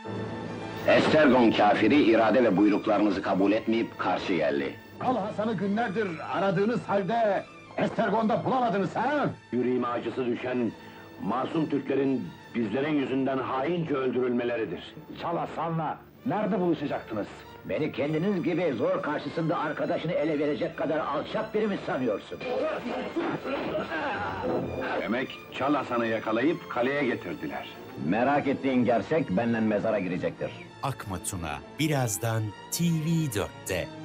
Estergon kafiri irade ve buyruklarınızı kabul etmeyip karşı geldi. Al Hasan'ı günlerdir aradığınız halde Estergon'da bulamadınız ha? Yüreğime acısı düşen masum Türklerin bizlerin yüzünden haince öldürülmeleridir. Çal Hasan'la nerede buluşacaktınız? Beni kendiniz gibi zor karşısında arkadaşını ele verecek kadar alçak biri mi sanıyorsun? Demek Çal Hasan'ı yakalayıp kaleye getirdiler. Merak ettiğin gerçek benimle mezara girecektir. Akma Tuna birazdan TV4'te.